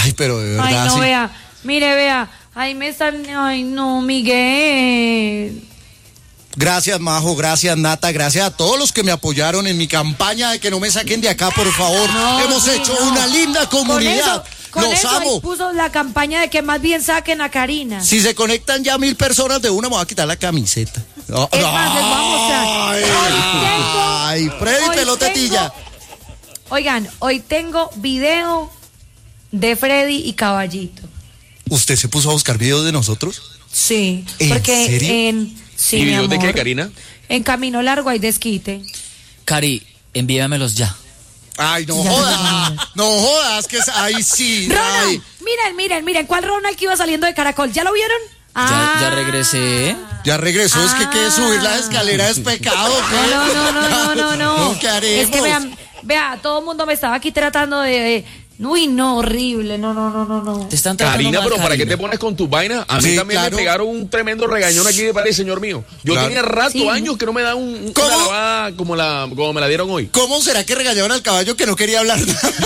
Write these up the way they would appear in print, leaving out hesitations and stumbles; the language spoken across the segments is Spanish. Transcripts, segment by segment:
Ay, pero de verdad. Ay, no, sí. vea. Mire, vea. Ahí me están. Ay, no, Miguel. Gracias, Majo, gracias, Nata, gracias a todos los que me apoyaron en mi campaña de que no me saquen de acá, por favor. No, Hemos sí, hecho no. una linda comunidad. Con Los eso ahí amo. puso la campaña de que más bien saquen a Karina. Si se conectan ya 1000 personas de una, me voy a quitar la camiseta. No, Es más, les voy a mostrar. Ay, Freddy hoy Pelotetilla. Oigan, hoy tengo video de Freddy y Caballito. ¿Usted se puso a buscar videos de nosotros? Sí. ¿En porque serio? Sí, ¿Y mi videos de amor. qué, Karina? En Camino Largo hay desquite. Cari, envíamelos ya. Ay, no Ya, jodas. No jodas, que ay, sí. Ay. Ronald, miren, ¿cuál Ronald que iba saliendo de Caracol? ¿Ya lo vieron? Ya regresé. Ya regresó, es que subir la escalera es pecado. ¿Qué? No. ¿Qué haremos? Es que vea, todo el mundo me estaba aquí tratando de uy, no, horrible, no. Te están tratando Karina, mal, pero ¿para qué Karina. te pones con tus vainas? A mí Sí, también claro. me pegaron un tremendo regañón aquí de parte, señor mío. Yo Claro. tenía rato, Sí. años que no me da ¿Cómo? una lavada como me la dieron hoy. ¿Cómo será que regañaron al caballo que no quería hablar?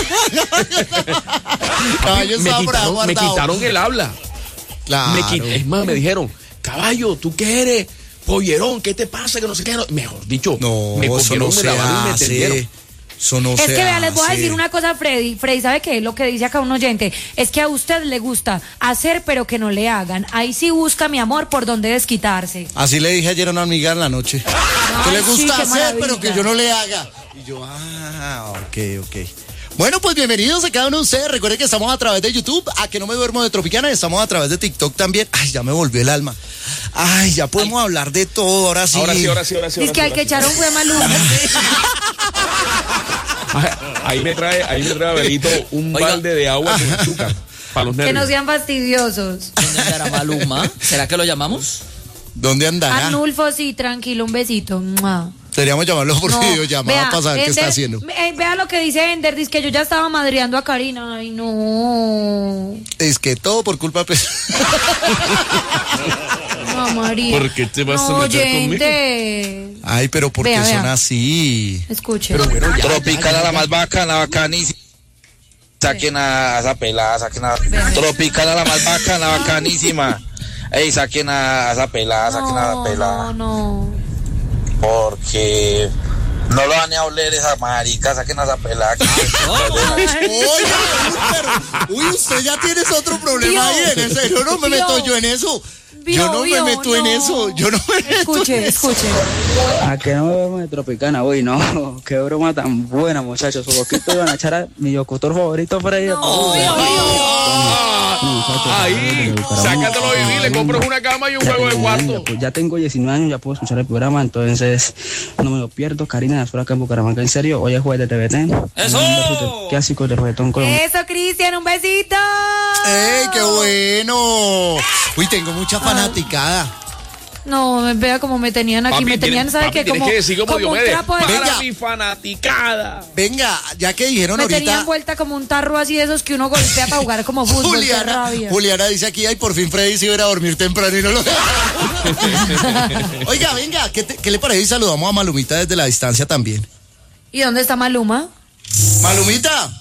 Caballo estaba por ahí Me guardado. quitaron el habla. Claro. Es más, me dijeron, caballo, ¿tú qué eres? Pollerón, ¿qué te pasa? Que no sé qué. Mejor dicho, No, me eso cogieron, no me se lavaron y me hace. tendieron. Eso no Es se que vea, les voy a hace. decir una cosa a Freddy. Freddy, ¿sabe qué? Lo que dice acá un oyente es que a usted le gusta hacer pero que no le hagan. Ahí sí busca, mi amor, por dónde desquitarse. Así le dije ayer a una amiga en la noche. Que le Ay, sí, gusta qué hacer, maravilla. pero que yo no le haga. Y yo, ok. Bueno, pues bienvenidos a cada uno de ustedes. Recuerden que estamos a través de YouTube, a que no me duermo de Tropicana, estamos a través de TikTok también. Ay, ya me volvió el alma. Ay, ya podemos hablar de todo, ahora sí. Ahora sí. Dice que al que echaron fue Maluma. Ahí me trae Abelito un Oiga. balde de agua con azúcar para los Que no nervios. sean fastidiosos. ¿Dónde andará Maluma? ¿Será que lo llamamos? ¿Dónde andará? Arnulfo, sí, tranquilo, un besito. ¡Mua! Deberíamos llamarlo por No, videollamada vea, para saber qué está Ender, haciendo. Vea lo que dice Ender, dice que yo ya estaba madreando a Karina. Ay, no. Es que todo por culpa de... No, María. ¿Por qué te vas a no, meter conmigo? oyente. Ay, pero ¿por qué Vea, son vea. así? Escuche. Tropicana la más bacana, bacanísima. Saquen a esa pelada, saquen a... Tropicana la más bacana, bacanísima. Ey, saquen a esa pelada, saquen a esa pelada. No. Porque no lo van a oler esa marica, saquen a esa pelada. Oye, uy, usted ya tienes otro problema ahí, en serio, yo no me meto yo en eso. Yo no me meto en eso, yo no me meto en eso. Escuche. ¿A que no me duermo de Tropicana? Uy, no, qué broma tan buena, muchachos. Su poquito iban a echar a mi locutor favorito, Freddy. Ahí, sácatelo y le compras una cama y un juego de cuarto. Pues ya tengo 19 años, ya puedo escuchar el programa, entonces no me lo pierdo. Karina, espero acá en Bucaramanga, en serio. Hoy es jueves de TVT. ¡Eso! Clásico de reggaetón colombiano. Eso, Cristian, un besito. ¡Ey, qué bueno! Uy, tengo mucha fanaticada. No, vea como me tenían aquí, me tenían, ¿sabe qué? Tienes Como, que decir como un Diomedes, trapo de... Venga. para mi fanaticada. Venga, ya que dijeron Me tenían ahorita... vuelta como un tarro así de esos que uno golpea para jugar como fútbol, qué rabia. Juliana dice aquí, ay, por fin Freddy se iba a ir a dormir temprano y no lo... Oiga, venga, ¿qué le parece? Y saludamos a Malumita desde la distancia también. ¿Y dónde está Maluma? ¡Malumita!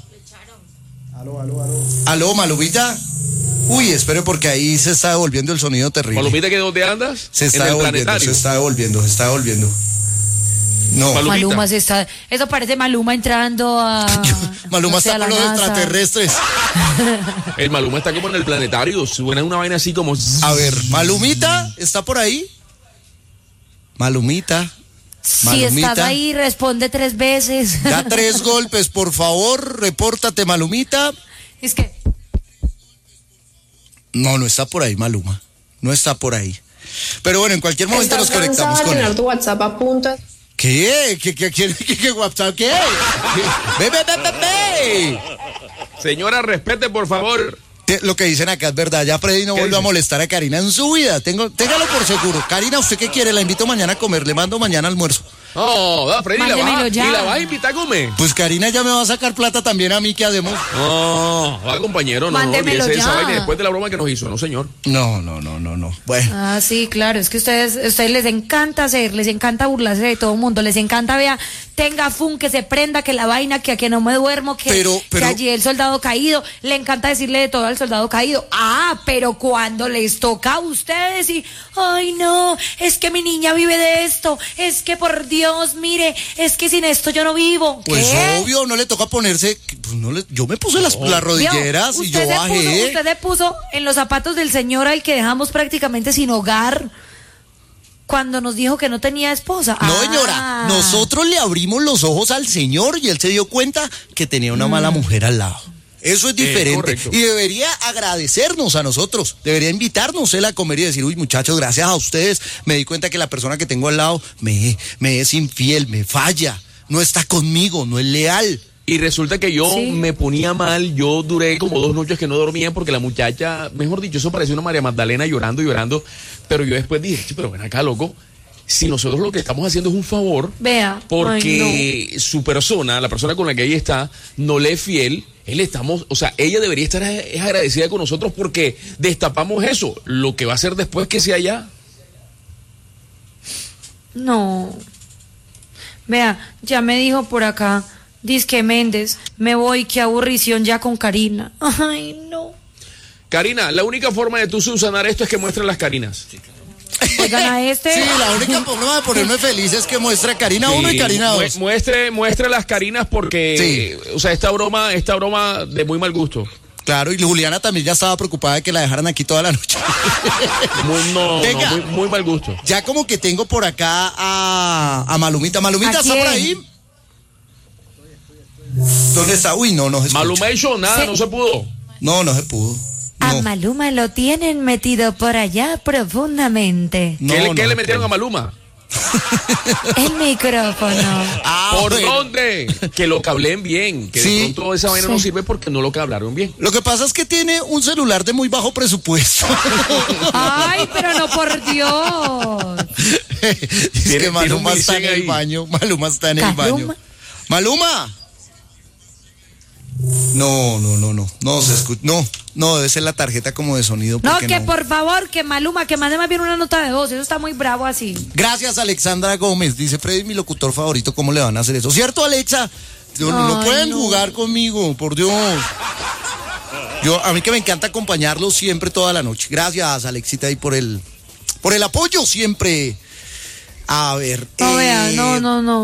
Aló, Malumita. Uy, espere porque ahí se está devolviendo el sonido terrible. Malumita, ¿que dónde andas? Se está en el devolviendo, planetario. se está devolviendo. No. Malumita. Maluma se está... Eso parece Maluma entrando a... Maluma no sé, está a la con los NASA. extraterrestres. El Maluma está como en el planetario. Suena una vaina así como... A ver, Malumita, ¿está por ahí? Malumita. Si estás ahí, responde 3 veces. Da 3 golpes, por favor, repórtate, Malumita. Es que... No está por ahí, Maluma. No está por ahí. Pero bueno, en cualquier momento nos conectamos con él. tu WhatsApp a punto. ¿Qué? ¿Qué WhatsApp? ¿Qué? Ve. Señora, respete, por favor. Lo que dicen acá es verdad. Ya Freddy no ¿Qué vuelve a dice? molestar a Karina en su vida. Téngalo por seguro. Karina, ¿usted qué quiere? La invito mañana a comer. Le mando mañana almuerzo. No, Freddy, Mándemelo ya. ¿y la vas a invitar a comer? Pues Karina ya me va a sacar plata también a mí, ¿qué hacemos? No, compañero, no Mándemelo olvídese de esa ya. vaina después de la broma que nos hizo, no señor. No. Bueno. Ah, sí, claro, es que ustedes les encanta hacer, les encanta burlarse de todo el mundo, les encanta, vea, tenga fun, que se prenda, que la vaina, que a que no me duermo, que allí el soldado caído, le encanta decirle de todo al soldado caído. Ah, pero cuando les toca a ustedes y, ay no, es que mi niña vive de esto, es que por Dios, mire, es que sin esto yo no vivo. Pues ¿Qué? obvio, no le toca ponerse, pues yo me puse las rodilleras y yo bajé. Usted se puso en los zapatos del señor al que dejamos prácticamente sin hogar cuando nos dijo que no tenía esposa. No, señora, nosotros le abrimos los ojos al señor y él se dio cuenta que tenía una mala mujer al lado. Eso es diferente. Correcto. Y debería agradecernos a nosotros, debería invitarnos él a comer y decir, uy muchachos, gracias a ustedes me di cuenta que la persona que tengo al lado me es infiel, me falla, no está conmigo, no es leal. Y resulta que yo me ponía mal, yo duré como 2 noches que no dormía porque la muchacha, mejor dicho, eso parecía una María Magdalena llorando, pero yo después dije, pero ven acá, loco, si nosotros lo que estamos haciendo es un favor, vea, porque su persona, la persona con la que ella está, no le es fiel, ella debería estar agradecida con nosotros porque destapamos eso, lo que va a hacer después que sea ya. No, vea, ya me dijo por acá, Dizque Méndez, me voy, qué aburrición ya con Karina. Ay, no. Karina, la única forma de tú subsanar esto es que muestres las Carinas. Oigan a este. Sí, la única forma de ponerme feliz es que muestre Karina 1 y Karina 2. Muestre las Carinas porque, o sea, esta broma de muy mal gusto. Claro, y Juliana también ya estaba preocupada de que la dejaran aquí toda la noche. Muy mal gusto. Ya como que tengo por acá a Malumita. Malumita, ¿está por ahí? ¿Dónde está? Uy, no se escucha. Malumation, nada, no se pudo. No se pudo. A No. Maluma lo tienen metido por allá profundamente. ¿Qué le metieron a Maluma? El micrófono. ¿Por bueno. dónde? Que lo cableen bien. Que Sí. de pronto esa vaina no sirve porque no lo cablaron bien. Lo que pasa es que tiene un celular de muy bajo presupuesto. Ay, pero no, por Dios. Es que Maluma tiene un está en el ahí. baño. Maluma está en el baño. ¿Maluma? ¡Maluma! No se escucha. No, debe ser la tarjeta como de sonido. No, porque que por favor, que Maluma, que mande más bien una nota de voz. Eso está muy bravo así. Gracias, Alexandra Gómez. Dice Freddy, mi locutor favorito. ¿Cómo le van a hacer eso? ¿Cierto, Alexa? No Ay, pueden no. jugar conmigo, por Dios. A mí que me encanta acompañarlos siempre toda la noche. Gracias, Alexita, ahí por el apoyo siempre. A ver. No, vea, no.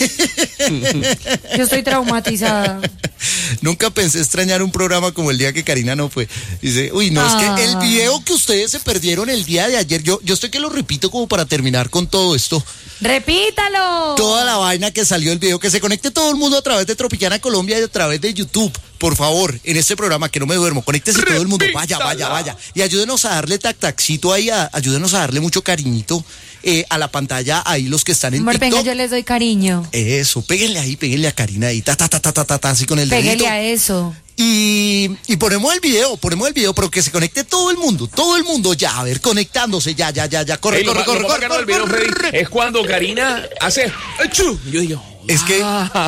Yo estoy traumatizada. Nunca pensé extrañar un programa como el día que Karina no fue. Dice, uy, no, es que el video que ustedes se perdieron el día de ayer, yo estoy que lo repito como para terminar con todo esto. ¡Repítalo! Toda la vaina que salió el video, que se conecte todo el mundo a través de Tropicana Colombia y a través de YouTube. Por favor, en este programa que no me duermo, conéctese todo el mundo, vaya. Y ayúdenos a darle tac-tacito ahí, ayúdenos a darle mucho cariñito a la pantalla, ahí los que están en Amor, TikTok. venga, yo les doy cariño. Eso, péguenle a Karina ahí, ta, así con el dedito. Pégale a eso. Y ponemos el video, pero que se conecte todo el mundo ya, a ver, conectándose, ya, corre. Lo más bacano del video, Freddy, es cuando Karina hace ¡achú! Yo digo, Es que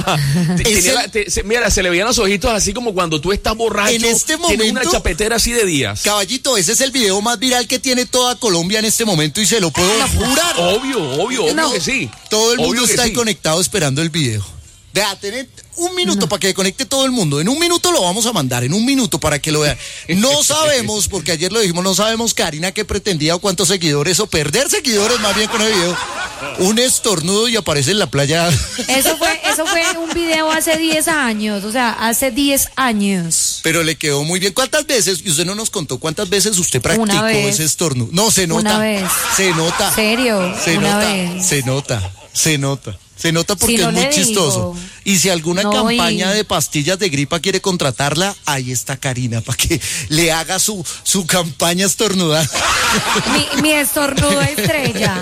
mira, se le veían los ojitos así como cuando tú estás borracho. En este tienes una momento, chapetera así de días. Caballito, ese es el video más viral que tiene toda Colombia en este momento y se lo puedo jurar. Obvio que sí. Todo el mundo Obvio que está ahí sí. conectado esperando el video. Vea, tener un minuto para que conecte todo el mundo. En un minuto lo vamos a mandar, en un minuto para que lo vean. No sabemos, porque ayer lo dijimos, no sabemos Karina qué pretendía o cuántos seguidores o perder seguidores más bien con el video. Un estornudo y aparece en la playa. Eso fue un video hace 10 años, o sea, hace 10 años. Pero le quedó muy bien. ¿Cuántas veces? Y usted no nos contó cuántas veces usted practicó Una vez. ese estornudo. No, se nota. Una vez. Se nota. ¿Serio? Se Una nota. vez. Se nota. Se nota porque Si no es muy le chistoso. digo. Y si alguna No, campaña y- de pastillas de gripa quiere contratarla, ahí está Karina, para que le haga su campaña estornudada. Mi estornudo estrella.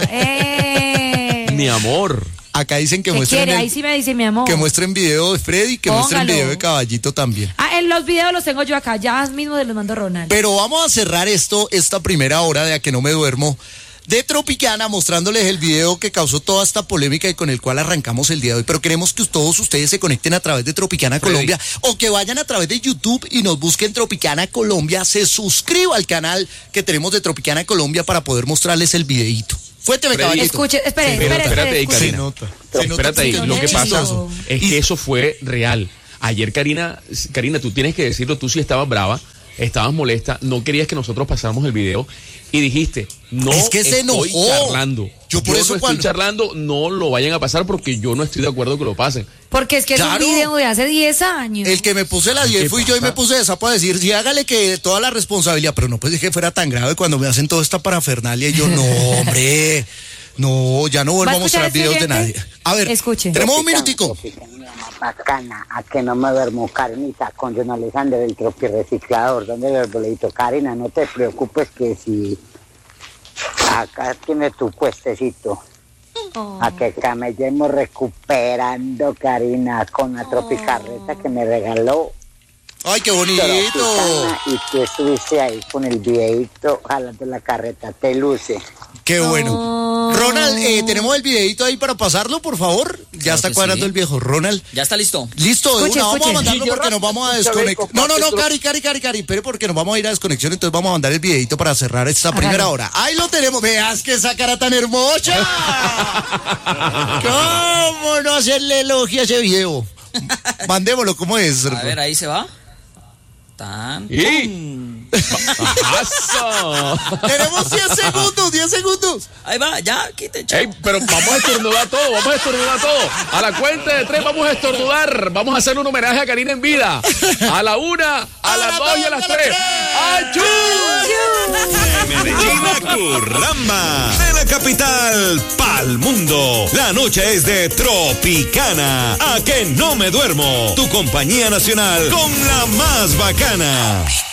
Mi amor. Acá dicen que ¿Qué muestren quiere? Ahí sí me dice mi amor. que muestren video de Freddy, que muestren Póngalo. video de Caballito también. En los videos los tengo yo acá, ya mismo se los mando Ronald. Pero vamos a cerrar esta primera hora de A que no me duermo, de Tropicana mostrándoles el video que causó toda esta polémica y con el cual arrancamos el día de hoy. Pero queremos que todos ustedes se conecten a través de Tropicana Colombia o que vayan a través de YouTube y nos busquen Tropicana Colombia. Se suscriba al canal que tenemos de Tropicana Colombia para poder mostrarles el videíto. Fuéteme, caballito. Escuche, espérate ahí, Karina. Espérate ahí, lo que pasa es que eso fue real. Ayer, Karina, tú tienes que decirlo, tú sí estabas brava, estabas molesta, no querías que nosotros pasáramos el video y dijiste, no es que se estoy enojó. charlando. Yo por eso no estoy charlando, no lo vayan a pasar porque yo no estoy de acuerdo que lo pasen. Porque es que Claro. es un video de hace 10 años. El que me puse la 10 fui yo y me puse esa para decir, sí, hágale que toda la responsabilidad, pero no pues dije que fuera tan grave cuando me hacen toda esta parafernalia y yo, no, hombre, no, ya no vuelvo a mostrar videos de nadie. A ver, escuche. tenemos un minutico. Bacana, a que no me duermo, Karinita, con John Alexander, el tropirreciclador, donde el boleto. Karina, no te preocupes que si acá tienes tu puestecito, a que camellemos recuperando, Karina, con la tropicarreta que me regaló. Ay, qué bonito. Tropicana, y tú estuviste ahí con el videito jalando la carreta, te luce. Qué bueno. Ronald, ¿tenemos el videito ahí para pasarlo, por favor? Ya Claro está que cuadrando sí. el viejo. Ronald. ¿Ya está listo? Listo, de Escuche, una. Vamos a escuche. mandarlo porque nos vamos a desconectar. No, Cari, espere porque nos vamos a ir a desconexión, entonces vamos a mandar el videito para cerrar esta primera hora. Ahí lo tenemos. Veas que esa cara tan hermosa. ¿Cómo no hacerle elogio a ese video? Mandémoslo, ¿cómo es? A ver, ahí se va. Tan. Tenemos 10 segundos. Ahí va, ya, quite. Ey, pero vamos a estornudar todo. A la cuenta de 3 vamos a estornudar. Vamos a hacer un homenaje a Karina en vida. A la 1, a las 2 y a las 3. ¡Achú! Medellín a Curramba, de la capital pa'l mundo. La noche es de Tropicana. A que no me duermo. Tu compañía nacional con la más bacana.